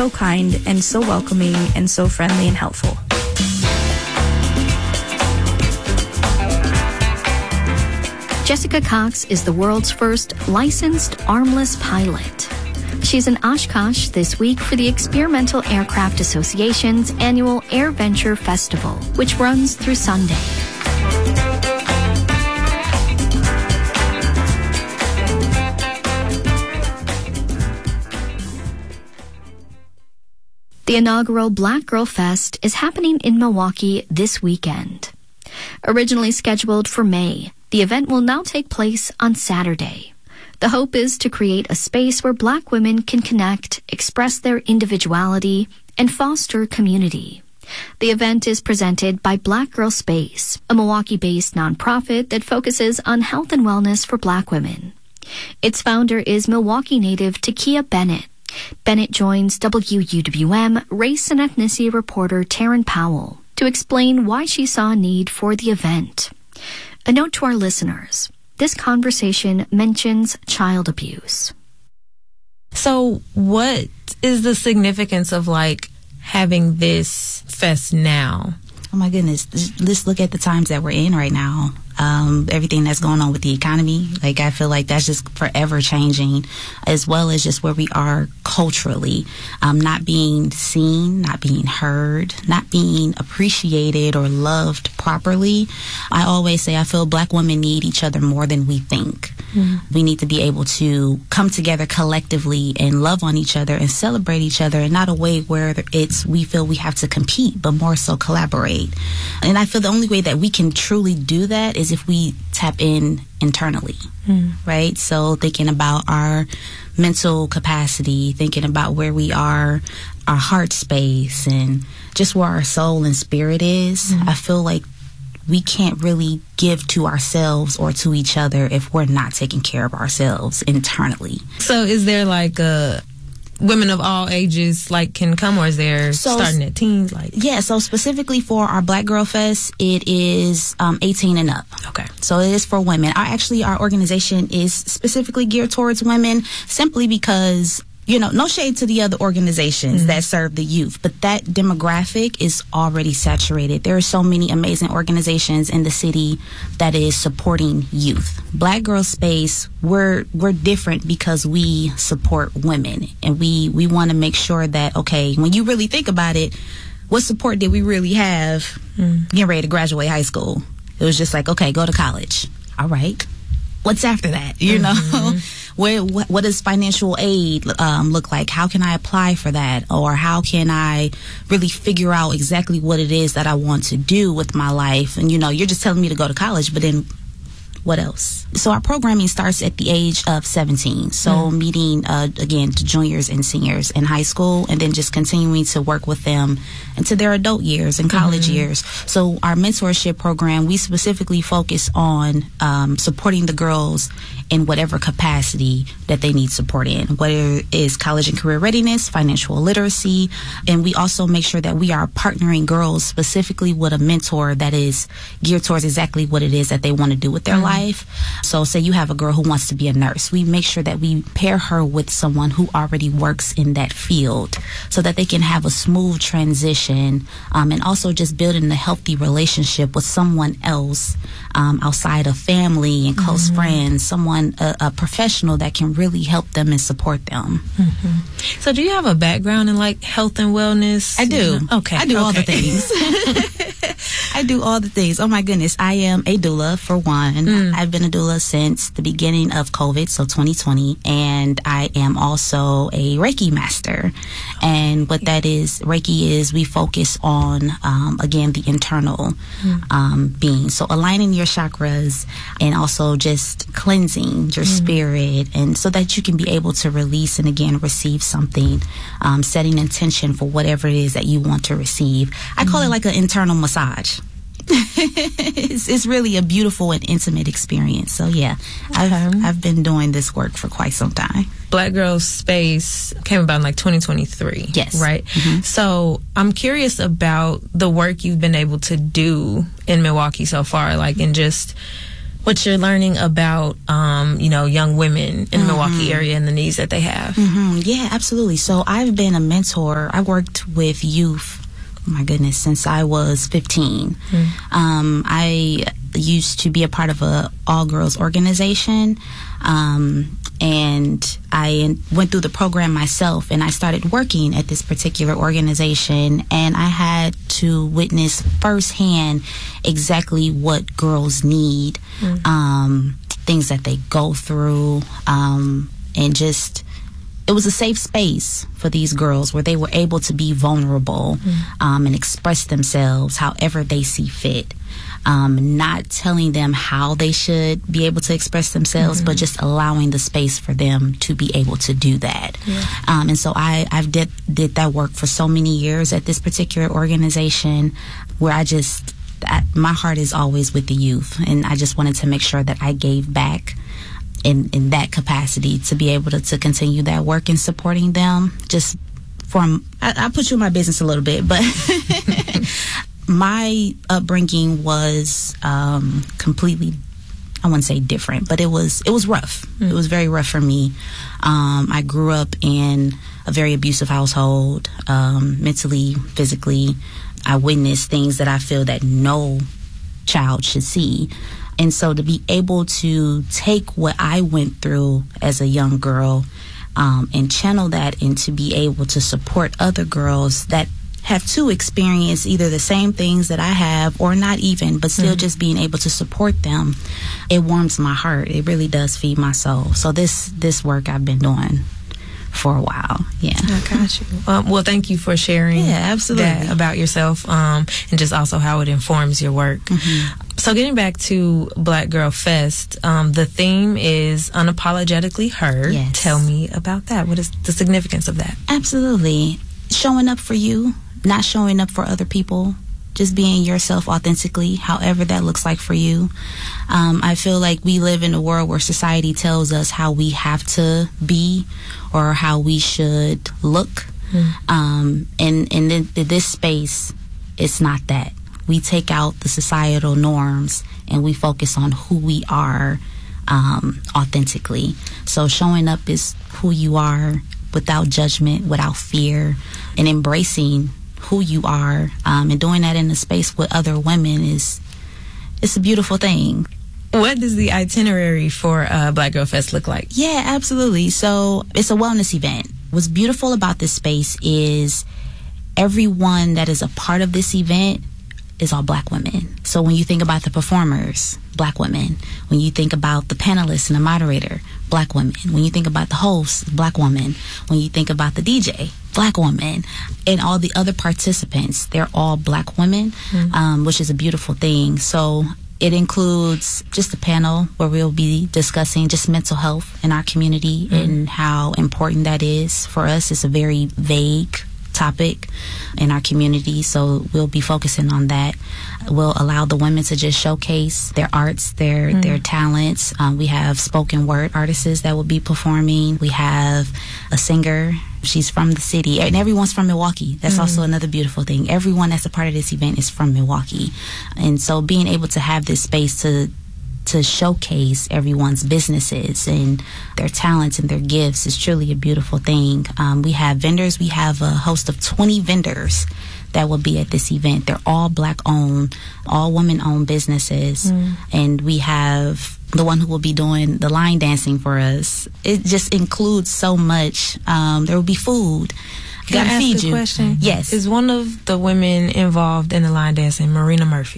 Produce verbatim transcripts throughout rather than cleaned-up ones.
so kind and so welcoming and so friendly and helpful. Jessica Cox is the world's first licensed armless pilot. She's in Oshkosh this week for the Experimental Aircraft Association's annual Air Venture Festival, which runs through Sunday. The inaugural Black Girl Fest is happening in Milwaukee this weekend. Originally scheduled for May, the event will now take place on Saturday. The hope is to create a space where Black women can connect, express their individuality, and foster community. The event is presented by Black Girl Space, a Milwaukee-based nonprofit that focuses on health and wellness for Black women. Its founder is Milwaukee native Takia Bennett. Bennett joins W U W M race and ethnicity reporter Taryn Powell to explain why she saw a need for the event. A note to our listeners, this conversation mentions child abuse. So what is the significance of, like, having this fest now? Oh my goodness, let's look at the times that we're in right now. Um, everything that's going on with the economy, like, I feel like that's just forever changing, as well as just where we are culturally, um, not being seen, not being heard, not being appreciated or loved properly. I always say I feel Black women need each other more than we think. Mm-hmm. We need to be able to come together collectively and love on each other and celebrate each other, in not a way where it's we feel we have to compete, but more so collaborate. And I feel the only way that we can truly do that is if we tap in internally, mm. right? So thinking about our mental capacity, thinking about where we are, our heart space, and just where our soul and spirit is. Mm. I feel like we can't really give to ourselves or to each other if we're not taking care of ourselves internally. So is there like a women of all ages like can come, or is there so, starting at teens? Like yeah, so specifically for our Black Girl Fest, it is um, eighteen and up. Okay. So it is for women. Our, actually, our organization is specifically geared towards women, simply because, you know, no shade to the other organizations mm-hmm. that serve the youth, but that demographic is already saturated. There are so many amazing organizations in the city that is supporting youth. Black Girl Space, we're we're different because we support women, and we we want to make sure that, okay, when you really think about it, what support did we really have mm. getting ready to graduate high school? It was just like, okay, go to college. All right. What's after that? You mm-hmm. know, where what, what does financial aid um, look like? How can I apply for that? Or how can I really figure out exactly what it is that I want to do with my life? And, you know, you're just telling me to go to college, but then what else? So our programming starts at the age of seventeen. So mm. meeting, uh, again, to juniors and seniors in high school, and then just continuing to work with them into their adult years and college mm-hmm. years. So our mentorship program, we specifically focus on um, supporting the girls in whatever capacity that they need support in, whether it is college and career readiness, financial literacy, and we also make sure that we are partnering girls specifically with a mentor that is geared towards exactly what it is that they want to do with their mm-hmm. life. So say you have a girl who wants to be a nurse. We make sure that we pair her with someone who already works in that field so that they can have a smooth transition, um, and also just building a healthy relationship with someone else um, outside of family and close mm-hmm. friends, someone A, a professional that can really help them and support them. Mm-hmm. So do you have a background in like health and wellness? I do. Okay. I do okay. all the things. I do all the things. Oh my goodness. I am a doula for one. Mm. I've been a doula since the beginning of COVID, so twenty twenty. And I am also a Reiki master. And what that is, Reiki is we focus on, um, again, the internal mm. um, being. So aligning your chakras and also just cleansing your mm. spirit, and so that you can be able to release and again receive something, um, setting intention for whatever it is that you want to receive. I mm. call it like an internal massage. it's, it's really a beautiful and intimate experience. So yeah, okay. I've, I've been doing this work for quite some time. Black Girl Space came about in like twenty twenty-three. Yes. Right? Mm-hmm. So I'm curious about the work you've been able to do in Milwaukee so far, like in just what you're learning about, um, you know, young women in the mm-hmm. Milwaukee area and the needs that they have. Mm-hmm. Yeah, absolutely. So I've been a mentor. I worked with youth, oh my goodness, since I was fifteen. Mm-hmm. Um, I used to be a part of a all-girls organization, um, and I went through the program myself, and I started working at this particular organization, and I had to witness firsthand exactly what girls need, mm. um, things that they go through, um, and just it was a safe space for these girls where they were able to be vulnerable, mm. um, and express themselves however they see fit. Um, not telling them how they should be able to express themselves, mm-hmm. but just allowing the space for them to be able to do that. Yeah. Um, and so I I've did did that work for so many years at this particular organization, where I just I, my heart is always with the youth, and I just wanted to make sure that I gave back in in that capacity to be able to, to continue that work and supporting them. Just from I, I'll put you in my business a little bit, but. My upbringing was um, completely, I wouldn't say different, but it was it was rough. Mm. It was very rough for me. Um, I grew up in a very abusive household, um, mentally, physically. I witnessed things that I feel that no child should see. And so to be able to take what I went through as a young girl um, and channel that, and to be able to support other girls that have to experience either the same things that I have or not even, but still mm-hmm. just being able to support them, it warms my heart. It really does feed my soul. So this this work I've been doing for a while. Yeah. I got you. Um, well, thank you for sharing yeah, absolutely. that about yourself, um, and just also how it informs your work. Mm-hmm. So getting back to Black Girl Fest, um, the theme is Unapologetically Her. Yes. Tell me about that. What is the significance of that? Absolutely. Showing up for you. Not showing up for other people, just being yourself authentically, however that looks like for you. Um, I feel like we live in a world where society tells us how we have to be or how we should look. Mm. Um, and and in, in this space, it's not that. We take out the societal norms and we focus on who we are um, authentically. So showing up is who you are without judgment, without fear, and embracing who you are, um, and doing that in a space with other women is it's a beautiful thing. What does the itinerary for uh, Black Girl Fest look like? Yeah, absolutely. So it's a wellness event. What's beautiful about this space is everyone that is a part of this event is all Black women. So when you think about the performers, Black women. When you think about the panelists and the moderator, Black women. When you think about the host, Black woman. When you think about the D J, Black woman. And all the other participants, they're all Black women, mm-hmm. um, which is a beautiful thing. So it includes just a panel where we'll be discussing just mental health in our community, mm-hmm. and how important that is for us. It's a very vague topic in our community, so we'll be focusing on that. We'll allow the women to just showcase their arts, their mm. their talents. Um, we have spoken word artists that will be performing. We have a singer. She's from the city, and everyone's from Milwaukee. That's mm. also another beautiful thing. Everyone that's a part of this event is from Milwaukee, and so being able to have this space to to showcase everyone's businesses and their talents and their gifts is truly a beautiful thing. Um, we have vendors. We have a host of twenty vendors that will be at this event. They're all Black owned, all women owned businesses. Mm. And we have the one who will be doing the line dancing for us. It just includes so much. Um, there will be food. Can I ask feed a you. question? Yes. Is one of the women involved in the line dancing Marina Murphy?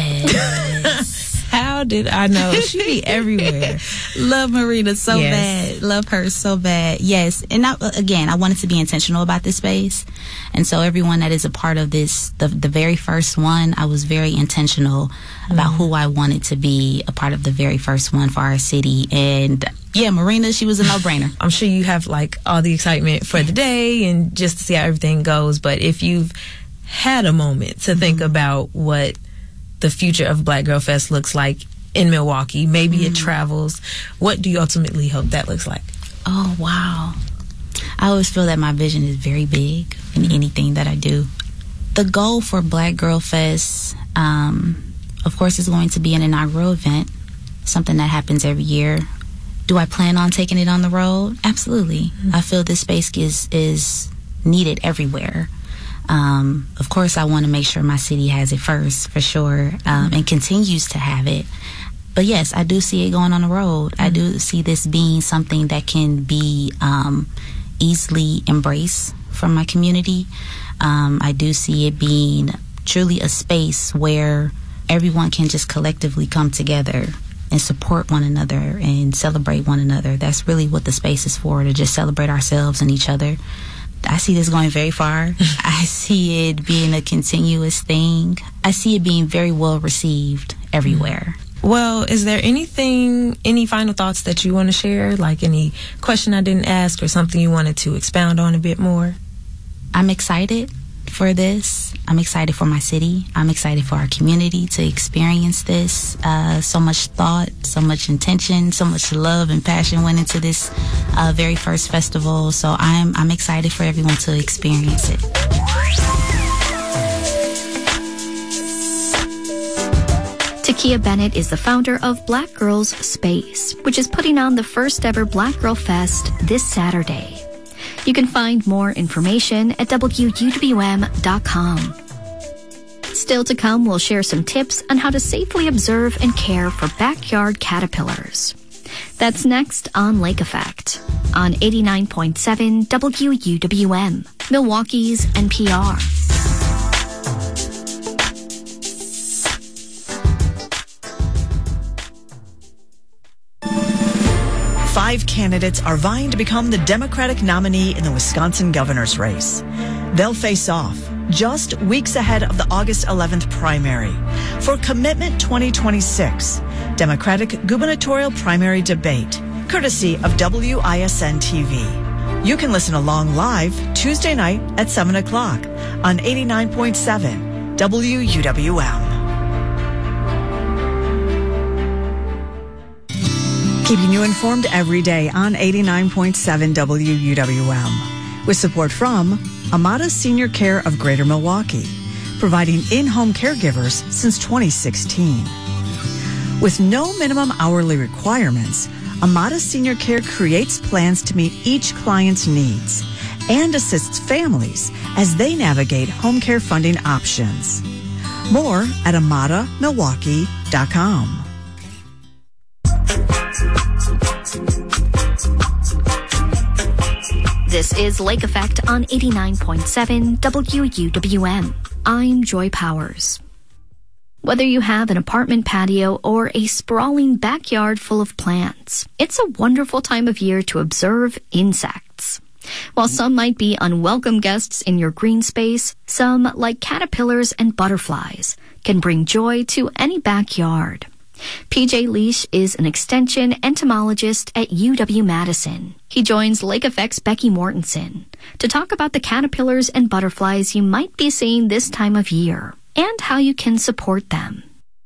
Yes. How did I know? She be everywhere. Love Marina so yes. bad. Love her so bad. Yes. And I, again, I wanted to be intentional about this space. And so everyone that is a part of this, the, the very first one, I was very intentional mm-hmm. about who I wanted to be a part of the very first one for our city. And yeah, Marina, she was a no-brainer. I'm sure you have like all the excitement for the day and just to see how everything goes. But if you've had a moment to mm-hmm. think about what the future of Black Girl Fest looks like in Milwaukee, maybe mm. it travels, what do you ultimately hope that looks like? Oh, wow. I always feel that my vision is very big in mm. anything that I do. The goal for Black Girl Fest, um, of course, is going to be an inaugural event. something that happens every year. Do I plan on taking it on the road? Absolutely. Mm-hmm. I feel this space is is needed everywhere. Um, of course, I want to make sure my city has it first, for sure, um, and continues to have it. But yes, I do see it going on the road. Mm-hmm. I do see this being something that can be um, easily embraced from my community. Um, I do see it being truly a space where everyone can just collectively come together and support one another and celebrate one another. That's really what the space is for, to just celebrate ourselves and each other. I see this going very far. I see it being a continuous thing. I see it being very well received everywhere. Well, is there anything, any final thoughts that you want to share? Like any question I didn't ask or something you wanted to expound on a bit more? I'm excited for this. I'm excited for my city. I'm excited for our community to experience this. Uh, so much thought, so much intention, so much love and passion went into this uh, very first festival. So I'm I'm excited for everyone to experience it. Takia Bennett is the founder of Black Girls Space, which is putting on the first ever Black Girl Fest this Saturday. You can find more information at W U W M dot com. Still to come, we'll share some tips on how to safely observe and care for backyard caterpillars. That's next on Lake Effect on eighty-nine point seven W U W M, Milwaukee's N P R. Five candidates are vying to become the Democratic nominee in the Wisconsin governor's race. They'll face off just weeks ahead of the August eleventh primary for Commitment twenty twenty-six, Democratic gubernatorial primary debate, courtesy of W I S N T V. You can listen along live Tuesday night at seven o'clock on eighty-nine point seven W U W M. Keeping you informed every day on eighty-nine point seven W U W M. With support from Amada Senior Care of Greater Milwaukee, providing in-home caregivers since twenty sixteen. With no minimum hourly requirements, Amada Senior Care creates plans to meet each client's needs and assists families as they navigate home care funding options. More at amada milwaukee dot com. This is Lake Effect on eighty-nine point seven W U W M. I'm Joy Powers. Whether you have an apartment patio or a sprawling backyard full of plants, it's a wonderful time of year to observe insects. While some might be unwelcome guests in your green space, some, like caterpillars and butterflies, can bring joy to any backyard. P J Leash is an extension entomologist at U W-Madison. He joins Lake Effect's Becky Mortensen to talk about the caterpillars and butterflies you might be seeing this time of year and how you can support them.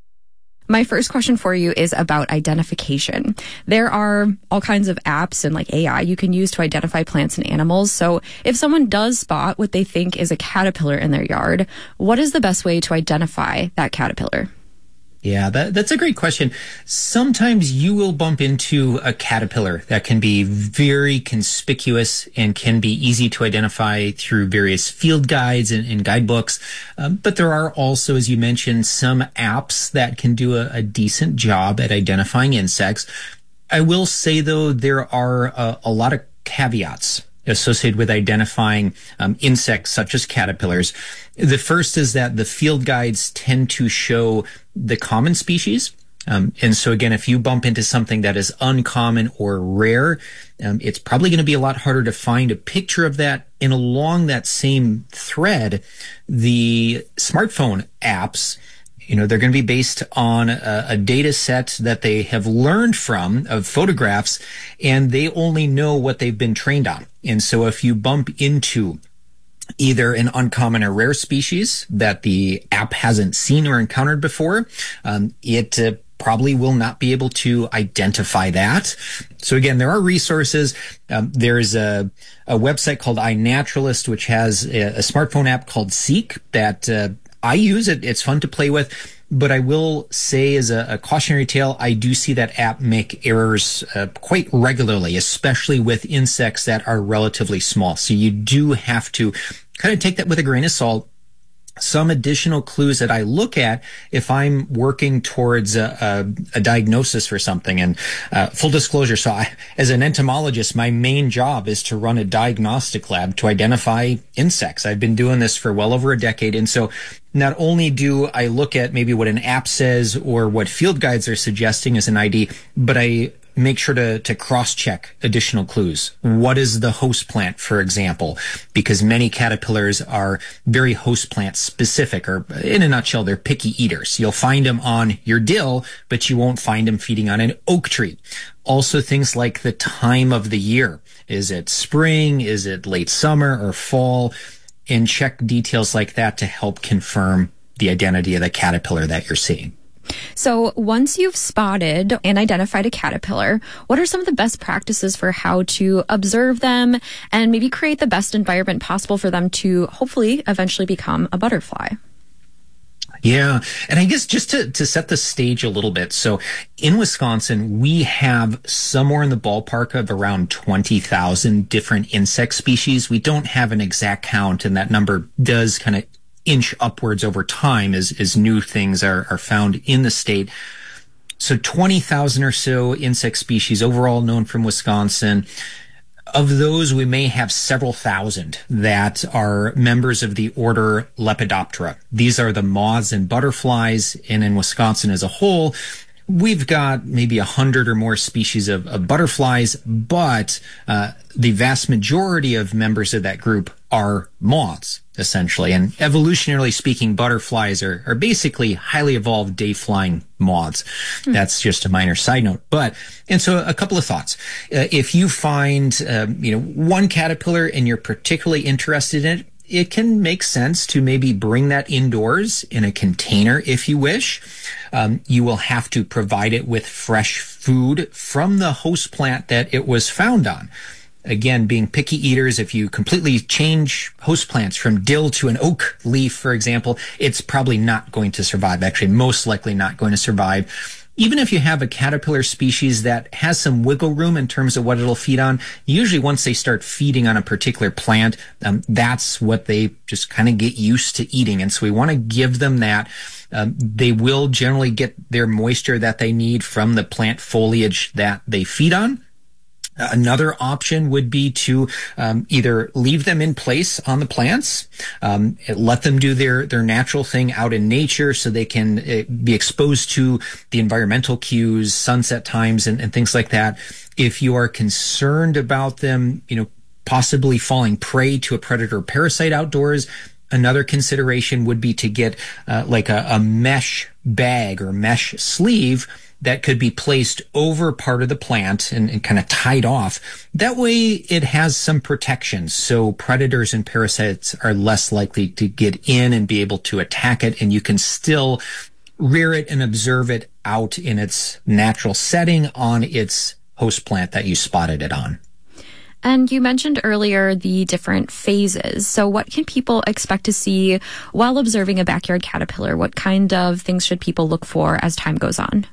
My first question for you is about identification. There are all kinds of apps and like A I you can use to identify plants and animals. So if someone does spot what they think is a caterpillar in their yard, what is the best way to identify that caterpillar? Yeah, that, that's a great question. Sometimes you will bump into a caterpillar that can be very conspicuous and can be easy to identify through various field guides and, and guidebooks. Um, but there are also, as you mentioned, some apps that can do a, a decent job at identifying insects. I will say, though, there are a, a lot of caveats associated with identifying um, insects such as caterpillars. The first is that the field guides tend to show the common species. Um, and so again, if you bump into something that is uncommon or rare, um, it's probably going to be a lot harder to find a picture of that. And along that same thread, the smartphone apps, you know, they're going to be based on a, a data set that they have learned from of photographs, and they only know what they've been trained on. And so if you bump into either an uncommon or rare species that the app hasn't seen or encountered before, um, it uh, probably will not be able to identify that. So again, there are resources. Um, there's a, a website called iNaturalist, which has a, a smartphone app called Seek that uh, I use it. It's fun to play with. But I will say, as a, a cautionary tale, I do see that app make errors uh, quite regularly, especially with insects that are relatively small. So you do have to kind of take that with a grain of salt. Some additional clues that I look at if I'm working towards a, a, a diagnosis for something. And uh, full disclosure, so I, as an entomologist, my main job is to run a diagnostic lab to identify insects. I've been doing this for well over a decade. And so not only do I look at maybe what an app says or what field guides are suggesting as an I D, but I make sure to, to cross-check additional clues. What is the host plant, for example? Because many caterpillars are very host plant specific, or in a nutshell, they're picky eaters. You'll find them on your dill, but you won't find them feeding on an oak tree. Also, things like the time of the year. Is it spring? Is it late summer or fall? And check details like that to help confirm the identity of the caterpillar that you're seeing. So once you've spotted and identified a caterpillar, what are some of the best practices for how to observe them and maybe create the best environment possible for them to hopefully eventually become a butterfly? Yeah. And I guess just to, to set the stage a little bit. So in Wisconsin, we have somewhere in the ballpark of around twenty thousand different insect species. We don't have an exact count, and that number does kind of inch upwards over time as, as new things are, are found in the state. So twenty thousand or so insect species overall known from Wisconsin. Of those, we may have several thousand that are members of the order Lepidoptera. These are the moths and butterflies, and in Wisconsin as a whole, we've got maybe a hundred or more species of, of butterflies, but uh, the vast majority of members of that group are moths, essentially. And evolutionarily speaking, butterflies are, are basically highly evolved day-flying moths. Hmm. That's just a minor side note. But, and so a couple of thoughts. Uh, if you find, um, you know, one caterpillar and you're particularly interested in it, it can make sense to maybe bring that indoors in a container if you wish. Um, you will have to provide it with fresh food from the host plant that it was found on. Again, being picky eaters, if you completely change host plants from dill to an oak leaf, for example, it's probably not going to survive. Actually, most likely not going to survive. Even if you have a caterpillar species that has some wiggle room in terms of what it'll feed on, usually once they start feeding on a particular plant, um, that's what they just kind of get used to eating. And so we want to give them that. Um, they will generally get their moisture that they need from the plant foliage that they feed on. Another option would be to um, either leave them in place on the plants, um, let them do their, their natural thing out in nature so they can uh, be exposed to the environmental cues, sunset times, and, and things like that. If you are concerned about them, you know, possibly falling prey to a predator or parasite outdoors, another consideration would be to get uh, like a, a mesh bag or mesh sleeve that could be placed over part of the plant and, and kind of tied off. That way it has some protection, so predators and parasites are less likely to get in and be able to attack it, and you can still rear it and observe it out in its natural setting on its host plant that you spotted it on. And you mentioned earlier the different phases. So what can people expect to see while observing a backyard caterpillar? What kind of things should people look for as time goes on?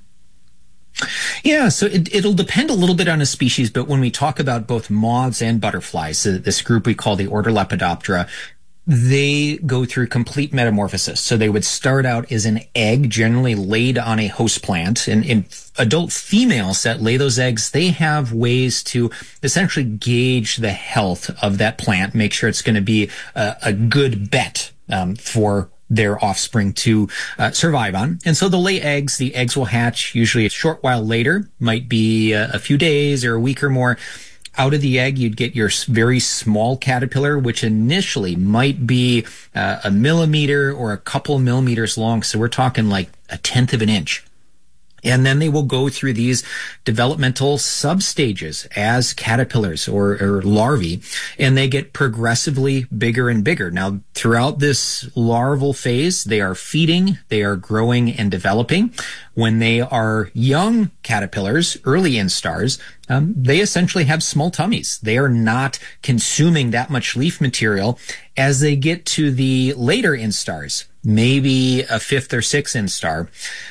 Yeah, so it, it'll depend a little bit on a species, but when we talk about both moths and butterflies, uh, this group we call the order Lepidoptera, they go through complete metamorphosis. So they would start out as an egg, generally laid on a host plant. And in adult females that lay those eggs, they have ways to essentially gauge the health of that plant, make sure it's going to be a, a good bet um, for their offspring to uh, survive on. And so they'll lay eggs. The eggs will hatch usually a short while later, might be a, a few days or a week or more. Out of the egg, you'd get your very small caterpillar, which initially might be uh, a millimeter or a couple millimeters long. So we're talking like a tenth of an inch. And then they will go through these developmental substages as caterpillars or, or larvae, and they get progressively bigger and bigger. Now, throughout this larval phase, they are feeding, they are growing and developing. When they are young caterpillars, early instars, um, they essentially have small tummies. They are not consuming that much leaf material. As they get to the later instars, maybe a fifth or sixth instar,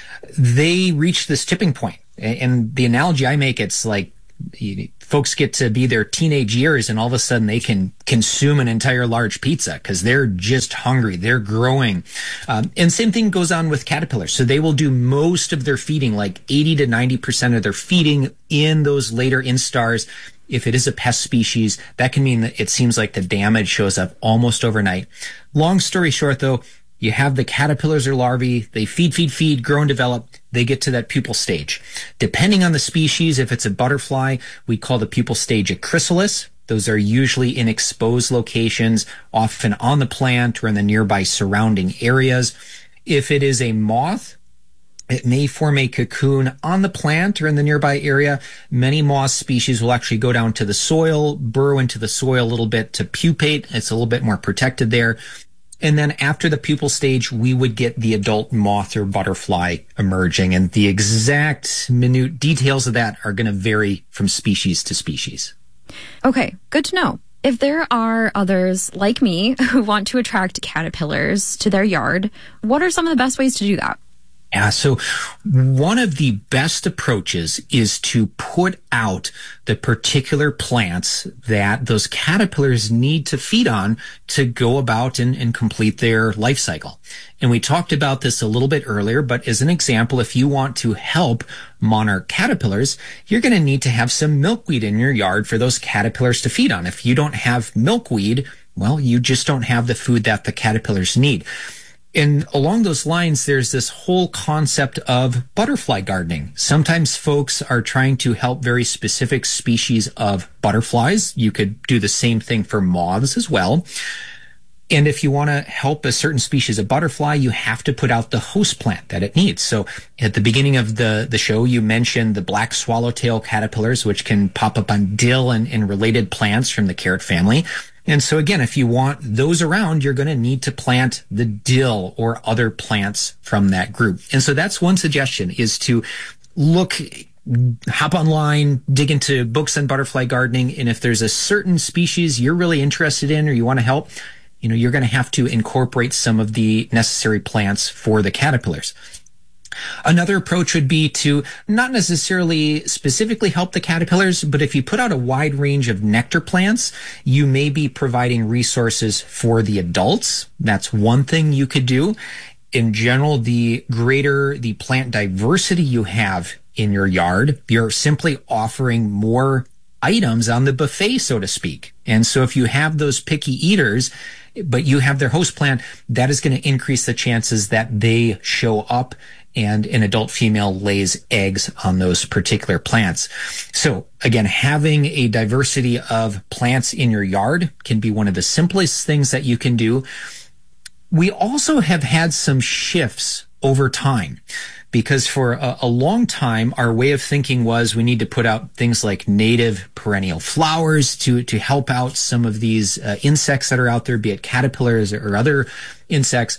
they reach this tipping point. And the analogy I make, it's like you, folks get to be their teenage years and all of a sudden they can consume an entire large pizza because they're just hungry. They're growing. Um, and same thing goes on with caterpillars. So they will do most of their feeding, like eighty to ninety percent of their feeding in those later instars. If it is a pest species, that can mean that it seems like the damage shows up almost overnight. Long story short, though, you have the caterpillars or larvae, they feed, feed, feed, grow and develop, they get to that pupal stage. Depending on the species, if it's a butterfly, we call the pupal stage a chrysalis. Those are usually in exposed locations, often on the plant or in the nearby surrounding areas. If it is a moth, it may form a cocoon on the plant or in the nearby area. Many moth species will actually go down to the soil, burrow into the soil a little bit to pupate. It's a little bit more protected there. And then after the pupal stage, we would get the adult moth or butterfly emerging. And the exact minute details of that are going to vary from species to species. Okay, good to know. If there are others like me who want to attract caterpillars to their yard, what are some of the best ways to do that? Yeah, so one of the best approaches is to put out the particular plants that those caterpillars need to feed on to go about and, and complete their life cycle. And we talked about this a little bit earlier, but as an example, if you want to help monarch caterpillars, you're going to need to have some milkweed in your yard for those caterpillars to feed on. If you don't have milkweed, well, you just don't have the food that the caterpillars need. And along those lines, there's this whole concept of butterfly gardening. Sometimes folks are trying to help very specific species of butterflies. You could do the same thing for moths as well. And if you want to help a certain species of butterfly, you have to put out the host plant that it needs. So at the beginning of the, the show, you mentioned the black swallowtail caterpillars, which can pop up on dill and, and related plants from the carrot family. And so again, if you want those around, you're going to need to plant the dill or other plants from that group. And so that's one suggestion, is to look, hop online, dig into books on butterfly gardening. And if there's a certain species you're really interested in or you want to help, you know, you're going to have to incorporate some of the necessary plants for the caterpillars. Another approach would be to not necessarily specifically help the caterpillars, but if you put out a wide range of nectar plants, you may be providing resources for the adults. That's one thing you could do. In general, the greater the plant diversity you have in your yard, you're simply offering more items on the buffet, so to speak. And so if you have those picky eaters, but you have their host plant, that is going to increase the chances that they show up and an adult female lays eggs on those particular plants. So again, having a diversity of plants in your yard can be one of the simplest things that you can do. We also have had some shifts over time, because for a, a long time, our way of thinking was we need to put out things like native perennial flowers to, to help out some of these uh, insects that are out there, be it caterpillars or other insects.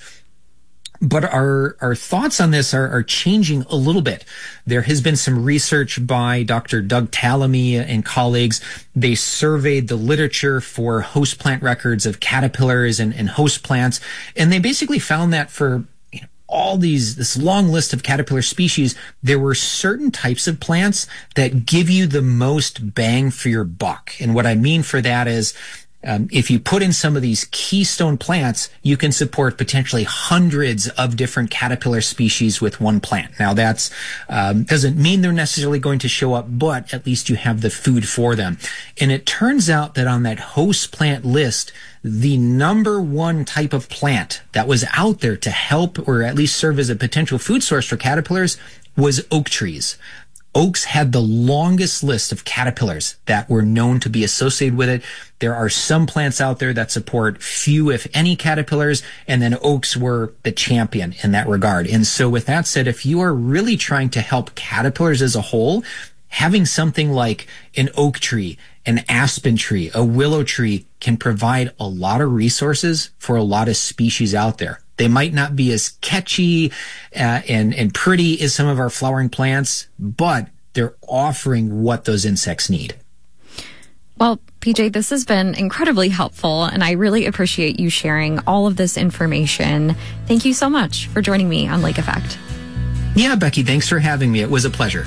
But our, our thoughts on this are, are changing a little bit. There has been some research by Doctor Doug Tallamy and colleagues. They surveyed the literature for host plant records of caterpillars and, and host plants. And they basically found that for you know, all these, this long list of caterpillar species, there were certain types of plants that give you the most bang for your buck. And what I mean for that is, Um, if you put in some of these keystone plants, you can support potentially hundreds of different caterpillar species with one plant. Now, that's um, doesn't mean they're necessarily going to show up, but at least you have the food for them. And it turns out that on that host plant list, the number one type of plant that was out there to help or at least serve as a potential food source for caterpillars was oak trees. Oaks had the longest list of caterpillars that were known to be associated with it. There are some plants out there that support few, if any, caterpillars, and then oaks were the champion in that regard. And so with that said, if you are really trying to help caterpillars as a whole, having something like an oak tree, an aspen tree, a willow tree can provide a lot of resources for a lot of species out there. They might not be as catchy uh, and, and pretty as some of our flowering plants, but they're offering what those insects need. Well, P J, this has been incredibly helpful, and I really appreciate you sharing all of this information. Thank you so much for joining me on Lake Effect. Yeah, Becky, thanks for having me. It was a pleasure.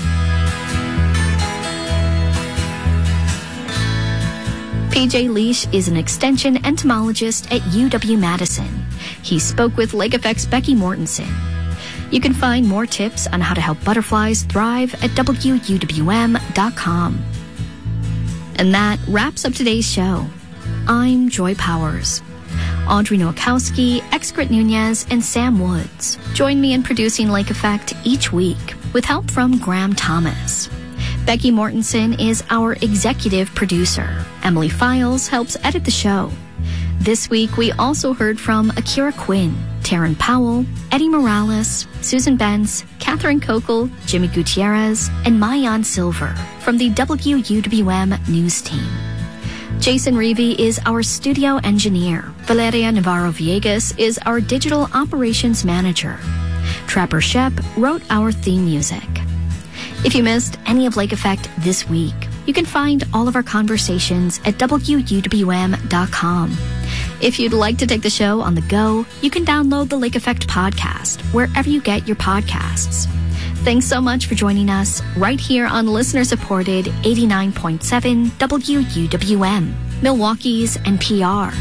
P J Leash is an extension entomologist at U W-Madison. He spoke with Lake Effect's Becky Mortensen. You can find more tips on how to help butterflies thrive at W U W M dot com. And that wraps up today's show. I'm Joy Powers. Audrey Nowakowski, Excret Nunez, and Sam Woods join me in producing Lake Effect each week with help from Graham Thomas. Becky Mortensen is our executive producer. Emily Files helps edit the show. This week, we also heard from Akira Quinn, Taryn Powell, Eddie Morales, Susan Benz, Catherine Kokel, Jimmy Gutierrez, and Mayan Silver from the W U W M news team. Jason Reevy is our studio engineer. Valeria Navarro-Villegas is our digital operations manager. Trapper Shep wrote our theme music. If you missed any of Lake Effect this week, you can find all of our conversations at W U W M dot com. If you'd like to take the show on the go, you can download the Lake Effect podcast wherever you get your podcasts. Thanks so much for joining us right here on listener-supported eighty-nine point seven W U W M, Milwaukee's N P R.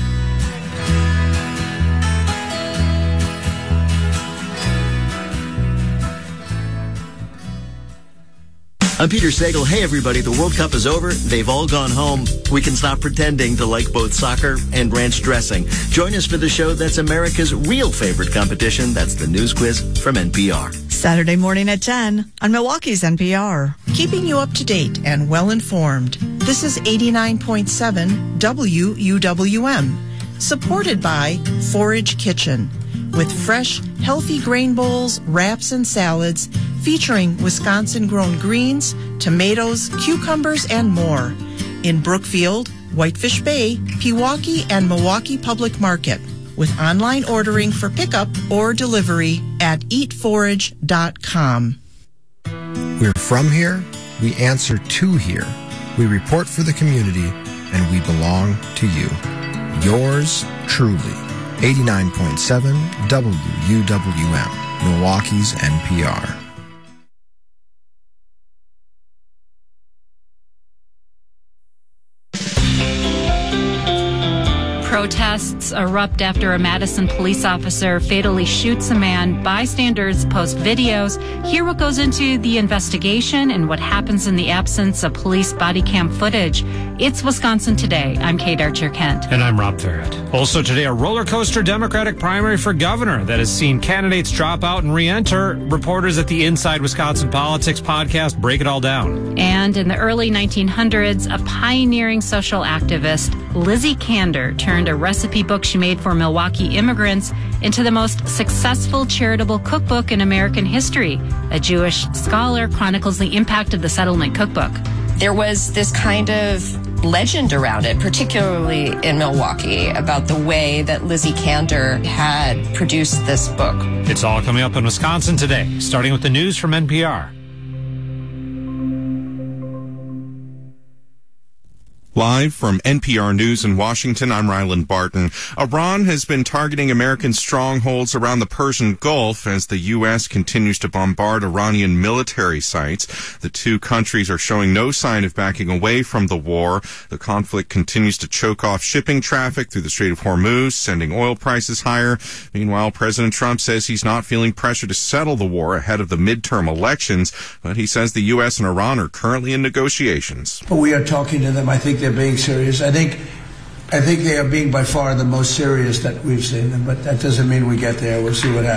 I'm Peter Sagal. Hey, everybody. The World Cup is over. They've all gone home. We can stop pretending to like both soccer and ranch dressing. Join us for the show that's America's real favorite competition. That's the News Quiz from N P R. Saturday morning at ten on Milwaukee's N P R. Keeping you up to date and well-informed. This is eighty-nine point seven W U W M. Supported by Forage Kitchen. With fresh, healthy grain bowls, wraps, and salads, featuring Wisconsin-grown greens, tomatoes, cucumbers, and more. In Brookfield, Whitefish Bay, Pewaukee, and Milwaukee Public Market. With online ordering for pickup or delivery at eat forage dot com. We're from here, we answer to here. We report for the community, and we belong to you. Yours truly. eighty-nine point seven W U W M, Milwaukee's N P R. Protests erupt after a Madison police officer fatally shoots a man. Bystanders post videos. Hear what goes into the investigation and what happens in the absence of police body cam footage. It's Wisconsin Today. I'm Kate Archer-Kent. And I'm Rob Farrett. Also today, a roller coaster Democratic primary for governor that has seen candidates drop out and re-enter. Reporters at the Inside Wisconsin Politics podcast break it all down. And in the early nineteen hundreds, a pioneering social activist, Lizzie Kander, turned a recipe book she made for Milwaukee immigrants into the most successful charitable cookbook in American history. A Jewish scholar chronicles the impact of the settlement cookbook. There was this kind of legend around it, particularly in Milwaukee, about the way that Lizzie Kander had produced this book. It's all coming up in Wisconsin Today, starting with the news from N P R. Live from N P R News in Washington, I'm Ryland Barton. Iran has been targeting American strongholds around the Persian Gulf as the U S continues to bombard Iranian military sites. The two countries are showing no sign of backing away from the war. The conflict continues to choke off shipping traffic through the Strait of Hormuz, sending oil prices higher. Meanwhile, President Trump says he's not feeling pressure to settle the war ahead of the midterm elections, but he says the U S and Iran are currently in negotiations. But we are talking to them. I think they're being serious. I think I think they are being by far the most serious that we've seen them, but that doesn't mean we get there. We'll see what happens.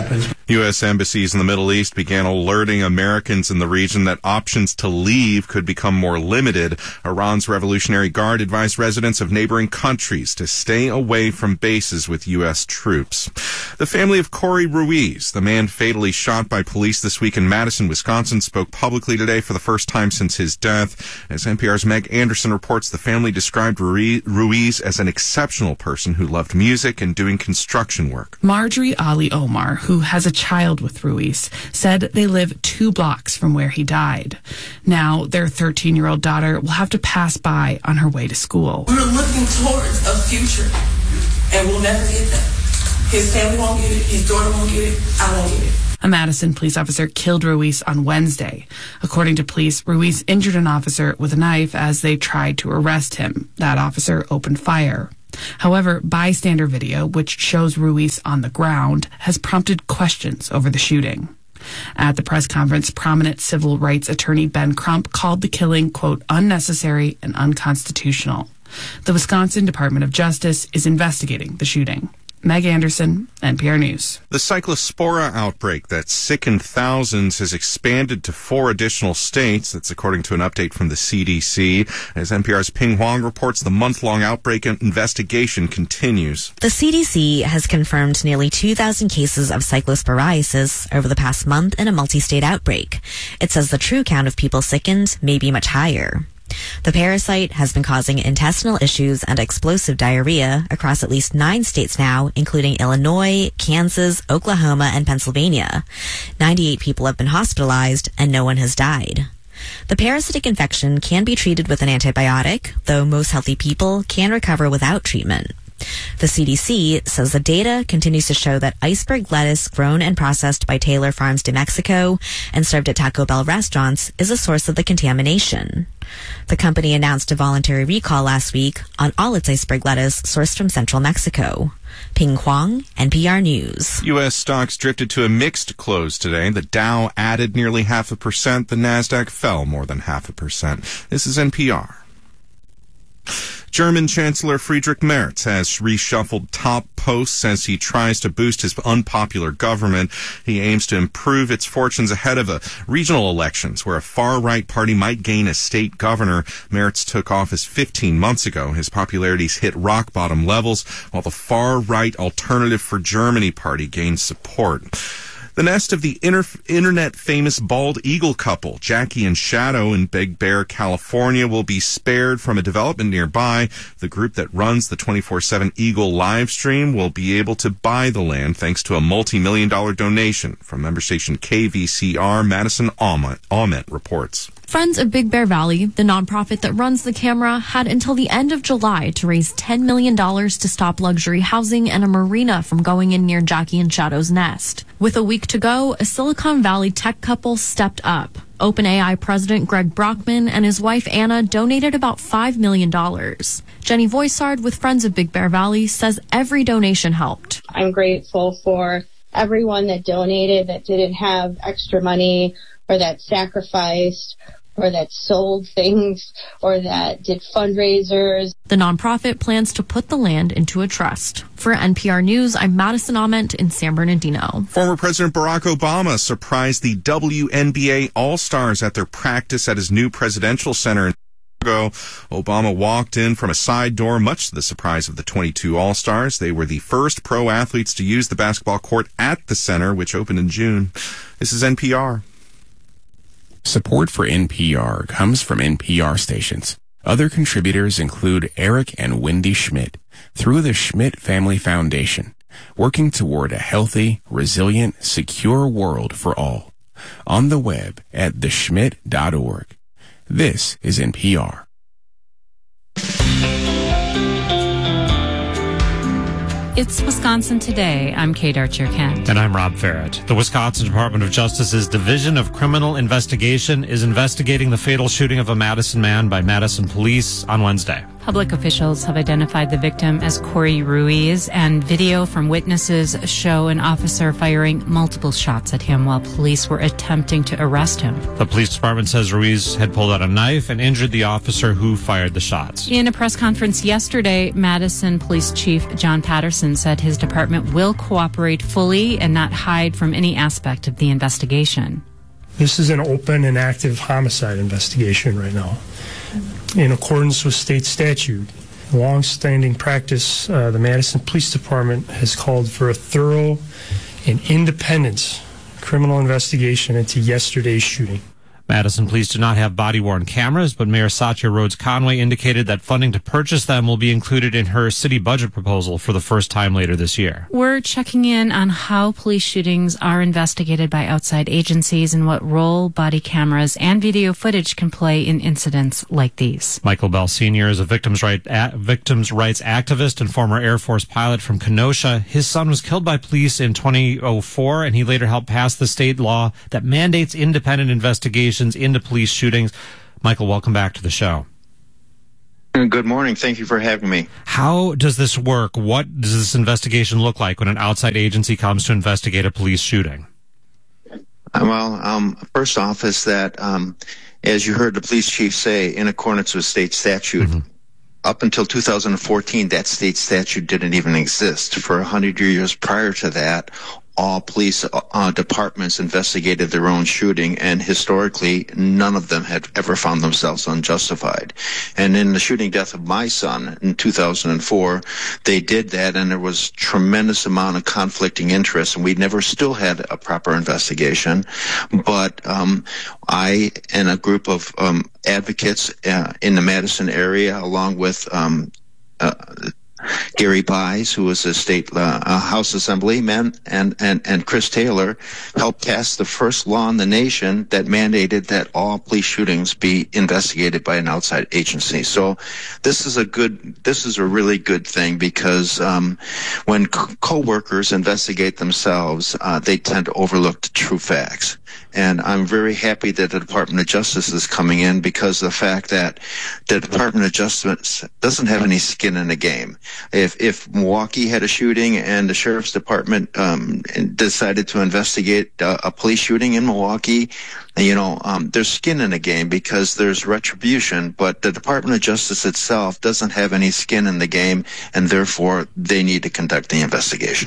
U S embassies in the Middle East began alerting Americans in the region that options to leave could become more limited. Iran's Revolutionary Guard advised residents of neighboring countries to stay away from bases with U S troops. The family of Corey Ruiz, the man fatally shot by police this week in Madison, Wisconsin, spoke publicly today for the first time since his death. As N P R's Meg Anderson reports, the family described Ruiz as an exceptional person who loved music and doing construction work. Marjorie Ali Omar, who has a child with Ruiz, said they live two blocks from where he died. Now, their thirteen-year-old daughter will have to pass by on her way to school. We're looking towards a future, and we'll never get that. His family won't get it, his daughter won't get it, I won't get it. A Madison police officer killed Ruiz on Wednesday. According to police, Ruiz injured an officer with a knife as they tried to arrest him. That officer opened fire. However, bystander video, which shows Ruiz on the ground, has prompted questions over the shooting. At the press conference, prominent civil rights attorney Ben Crump called the killing, quote, unnecessary and unconstitutional. The Wisconsin Department of Justice is investigating the shooting. Meg Anderson, N P R News. The Cyclospora outbreak that sickened thousands has expanded to four additional states. That's according to an update from the C D C. As N P R's Ping Huang reports, the month-long outbreak investigation continues. The C D C has confirmed nearly two thousand cases of cyclosporiasis over the past month in a multi-state outbreak. It says the true count of people sickened may be much higher. The parasite has been causing intestinal issues and explosive diarrhea across at least nine states now, including Illinois, Kansas, Oklahoma, and Pennsylvania. ninety-eight people have been hospitalized, and no one has died. The parasitic infection can be treated with an antibiotic, though most healthy people can recover without treatment. The C D C says the data continues to show that iceberg lettuce grown and processed by Taylor Farms de Mexico and served at Taco Bell restaurants is a source of the contamination. The company announced a voluntary recall last week on all its iceberg lettuce sourced from central Mexico. Ping Huang, N P R News. U S stocks drifted to a mixed close today. The Dow added nearly half a percent. The Nasdaq fell more than half a percent. This is N P R. German Chancellor Friedrich Merz has reshuffled top posts as he tries to boost his unpopular government. He aims to improve its fortunes ahead of a regional elections where a far-right party might gain a state governor. Merz took office fifteen months ago. His popularity's hit rock-bottom levels, while the far-right Alternative for Germany party gained support. The nest of the inter- internet-famous bald eagle couple, Jackie and Shadow in Big Bear, California, will be spared from a development nearby. The group that runs the twenty-four seven Eagle live stream will be able to buy the land thanks to a multi-million dollar donation from member station K V C R. Madison Aument reports. Friends of Big Bear Valley, the nonprofit that runs the camera, had until the end of July to raise ten million dollars to stop luxury housing and a marina from going in near Jackie and Shadow's nest. With a week to go, a Silicon Valley tech couple stepped up. OpenAI president Greg Brockman and his wife Anna donated about five million dollars. Jenny Voisard with Friends of Big Bear Valley says every donation helped. I'm grateful for everyone that donated, that didn't have extra money or that sacrificed or that sold things, or that did fundraisers. The nonprofit plans to put the land into a trust. For N P R News, I'm Madison Aument in San Bernardino. Former President Barack Obama surprised the W N B A All-Stars at their practice at his new presidential center in Chicago. Obama walked in from a side door, much to the surprise of the twenty-two All-Stars. They were the first pro athletes to use the basketball court at the center, which opened in June. This is N P R. Support for N P R comes from N P R stations. Other contributors include Eric and Wendy Schmidt through the Schmidt Family Foundation, working toward a healthy, resilient, secure world for all. On the web at the schmidt dot org. This is N P R. It's Wisconsin Today. I'm Kate Archer-Kent. And I'm Rob Farrett. The Wisconsin Department of Justice's Division of Criminal Investigation is investigating the fatal shooting of a Madison man by Madison police on Wednesday. Public officials have identified the victim as Corey Ruiz, and video from witnesses show an officer firing multiple shots at him while police were attempting to arrest him. The police department says Ruiz had pulled out a knife and injured the officer who fired the shots. In a press conference yesterday, Madison Police Chief John Patterson said his department will cooperate fully and not hide from any aspect of the investigation. This is an open and active homicide investigation right now. In accordance with state statute, long-standing practice, uh, the Madison Police Department has called for a thorough and independent criminal investigation into yesterday's shooting. Madison police do not have body-worn cameras, but Mayor Satya Rhodes Conway indicated that funding to purchase them will be included in her city budget proposal for the first time later this year. We're checking in on how police shootings are investigated by outside agencies and what role body cameras and video footage can play in incidents like these. Michael Bell Senior is a victims, right, a, victims rights activist and former Air Force pilot from Kenosha. His son was killed by police in twenty oh four, and he later helped pass the state law that mandates independent investigations into police shootings. Michael, welcome back to the show. Good morning. Thank you for having me. How does this work? What does this investigation look like when an outside agency comes to investigate a police shooting? Well, um, first off is that, um, as you heard the police chief say, in accordance with state statute, mm-hmm. up until two thousand fourteen, that state statute didn't even exist. For one hundred years prior to that, all police uh, departments investigated their own shooting, and historically, none of them had ever found themselves unjustified. And in the shooting death of my son in two thousand four, they did that, and there was tremendous amount of conflicting interest, and we never still had a proper investigation. But um, I and a group of um, advocates uh, in the Madison area, along with um, uh, Gary Bies, who was a state uh, House Assemblyman, and, and, and Chris Taylor helped pass the first law in the nation that mandated that all police shootings be investigated by an outside agency. So this is a good, this is a really good thing, because um, when co- co-workers investigate themselves, uh, they tend to overlook the true facts. And I'm very happy that the Department of Justice is coming in, because of the fact that the Department of Justice doesn't have any skin in the game. If if Milwaukee had a shooting and the Sheriff's Department um, decided to investigate uh, a police shooting in Milwaukee, you know, um, there's skin in the game because there's retribution, but the Department of Justice itself doesn't have any skin in the game, and therefore they need to conduct the investigation.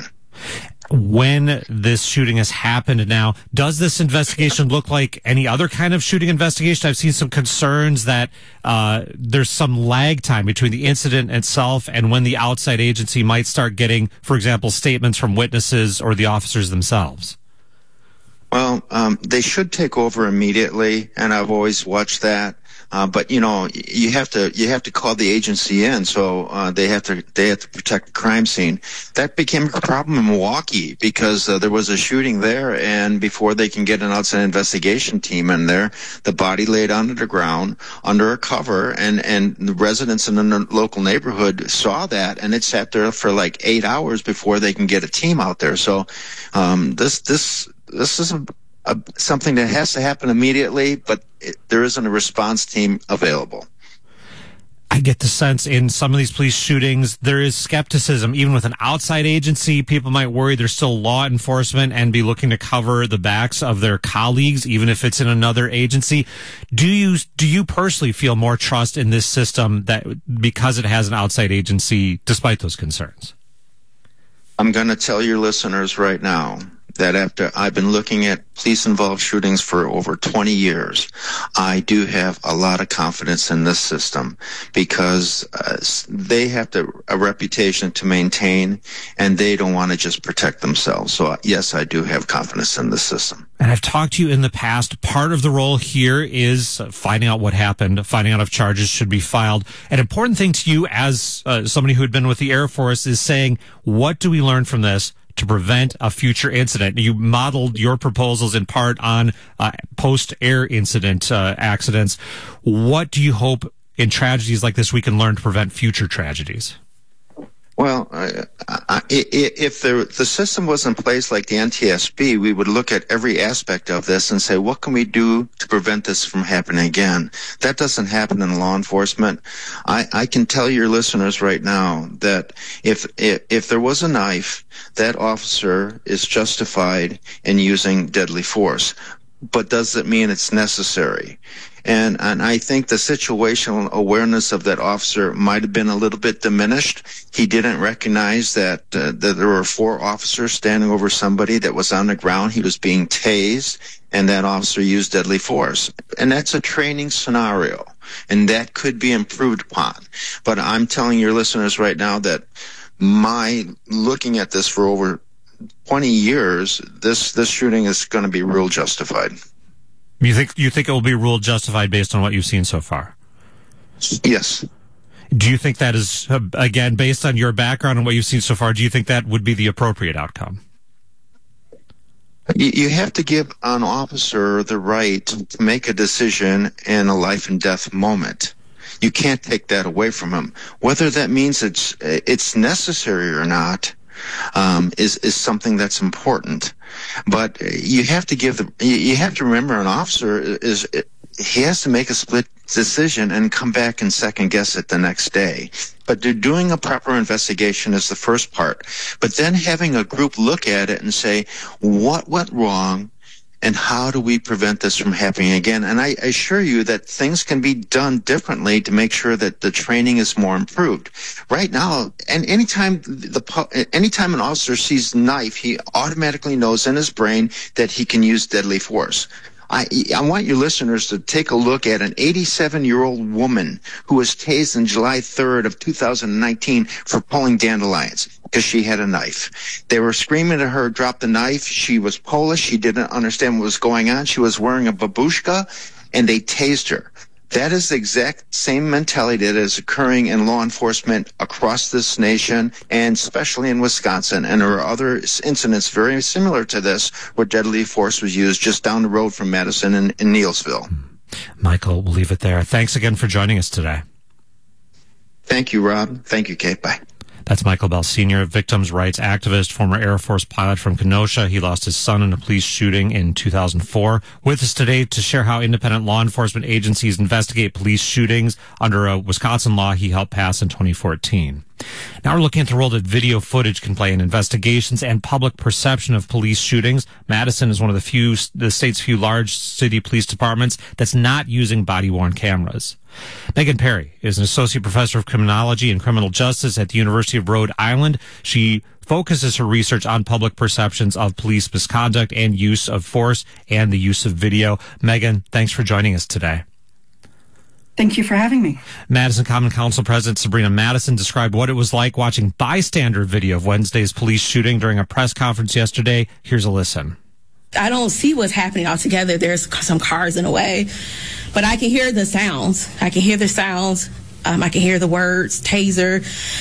When this shooting has happened now, does this investigation look like any other kind of shooting investigation? I've seen some concerns that uh, there's some lag time between the incident itself and when the outside agency might start getting, for example, statements from witnesses or the officers themselves. Well, um, they should take over immediately, and I've always watched that. Uh, but you know, you have to you have to call the agency in, so uh, they have to they have to protect the crime scene. That became a problem in Milwaukee because uh, there was a shooting there, and before they can get an outside investigation team in there, the body laid under the ground under a cover, and and the residents in the local neighborhood saw that, and it sat there for like eight hours before they can get a team out there. So um, this this this is a Uh, something that has to happen immediately, but it, there isn't a response team available. I get the sense in some of these police shootings, there is skepticism. Even with an outside agency, people might worry there's still law enforcement and be looking to cover the backs of their colleagues, even if it's in another agency. Do you, do you personally feel more trust in this system that because it has an outside agency, despite those concerns? I'm going to tell your listeners right now that after I've been looking at police-involved shootings for over twenty years, I do have a lot of confidence in this system because uh, they have to, a reputation to maintain, and they don't want to just protect themselves. So, uh, yes, I do have confidence in this system. And I've talked to you in the past. Part of the role here is finding out what happened, finding out if charges should be filed. An important thing to you as uh, somebody who had been with the Air Force is saying, what do we learn from this to prevent a future incident? You modeled your proposals in part on uh, post-air incident uh, accidents. What do you hope in tragedies like this we can learn to prevent future tragedies? Well, uh, I, if the, the system was in place like the N T S B, we would look at every aspect of this and say, what can we do to prevent this from happening again? That doesn't happen in law enforcement. I, I can tell your listeners right now that if, if if there was a knife, that officer is justified in using deadly force. But does it mean it's necessary? And and I think the situational awareness of that officer might have been a little bit diminished. He didn't recognize that uh, that there were four officers standing over somebody that was on the ground. He was being tased, and that officer used deadly force. And that's a training scenario, and that could be improved upon. But I'm telling your listeners right now that my looking at this for over twenty years, this this shooting is going to be rule justified. You think you think it will be ruled justified based on what you've seen so far? Yes. Do you think that is, uh, again, based on your background and what you've seen so far, do you think that would be the appropriate outcome? You, you have to give an officer the right to make a decision in a life and death moment. You can't take that away from him. Whether that means it's it's necessary or not, Um, is is something that's important, but you have to give the you have to remember an officer is he has to make a split decision and come back and second guess it the next day. But they're doing a proper investigation is the first part, but then having a group look at it and say what went wrong. And how do we prevent this from happening again? And I assure you that things can be done differently to make sure that the training is more improved. Right now, and anytime the anytime an officer sees a knife, he automatically knows in his brain that he can use deadly force. I, I want your listeners to take a look at an eighty-seven-year-old woman who was tased on July third of two thousand nineteen for pulling dandelions because she had a knife. They were screaming at her, drop the knife. She was Polish. She didn't understand what was going on. She was wearing a babushka, and they tased her. That is the exact same mentality that is occurring in law enforcement across this nation, and especially in Wisconsin. And there are other incidents very similar to this where deadly force was used just down the road from Madison in, in Neillsville. Michael, we'll leave it there. Thanks again for joining us today. Thank you, Rob. Thank you, Kate. Bye. That's Michael Bell, Senior victims' rights activist, former Air Force pilot from Kenosha. He lost his son in a police shooting in two thousand four. With us today to share how independent law enforcement agencies investigate police shootings under a Wisconsin law he helped pass in twenty fourteen. Now we're looking at the role that video footage can play in investigations and public perception of police shootings. Madison is one of the few, the state's few large city police departments that's not using body-worn cameras. Megan Perry is an associate professor of criminology and criminal justice at the University of Rhode Island. She focuses her research on public perceptions of police misconduct and use of force and the use of video. Megan, thanks for joining us today. Thank you for having me. Madison Common Council President Sabrina Madison described what it was like watching bystander video of Wednesday's police shooting during a press conference yesterday. Here's a listen. I don't see what's happening altogether. There's some cars in the way, but I can hear the sounds. I can hear the sounds. Um, I can hear the words, taser,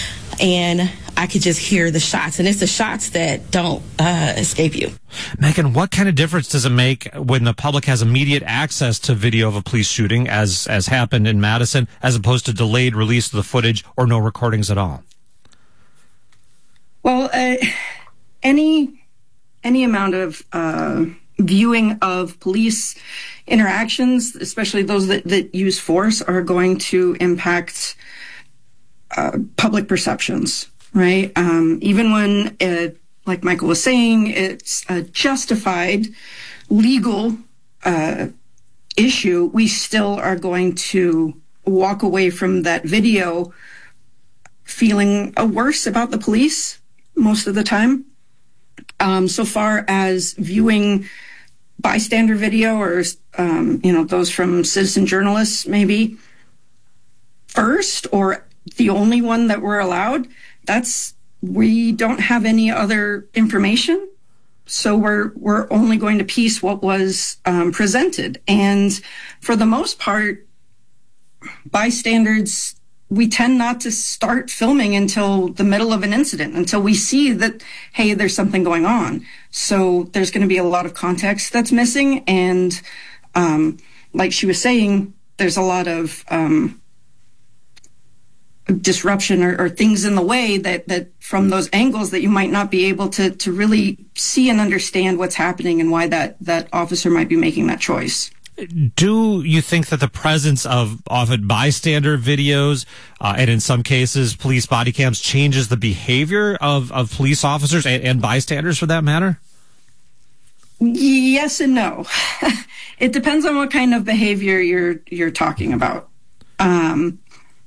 and I could just hear the shots. And it's the shots that don't uh, escape you. Megan, what kind of difference does it make when the public has immediate access to video of a police shooting, as as happened in Madison, as opposed to delayed release of the footage or no recordings at all? Well, uh, any any amount of uh, viewing of police interactions, especially those that, that use force, are going to impact uh, public perceptions, right? Um, even when, uh, like Michael was saying, it's a justified legal uh, issue, we still are going to walk away from that video feeling uh, worse about the police most of the time. Um, so far as viewing bystander video or, um, you know, those from citizen journalists, maybe first or the only one that we're allowed, that's, we don't have any other information. So we're, we're only going to piece what was um, presented. And for the most part, bystanders, we tend not to start filming until the middle of an incident, until we see that, hey, there's something going on. So there's going to be a lot of context that's missing. And um, like she was saying, there's a lot of um, disruption or, or things in the way that, that from those angles that you might not be able to, to really see and understand what's happening and why that, that officer might be making that choice. Do you think that the presence of often bystander videos uh, and in some cases police body cams changes the behavior of, of police officers and, and bystanders for that matter? Yes and no. It depends on what kind of behavior you're you're talking about. Um,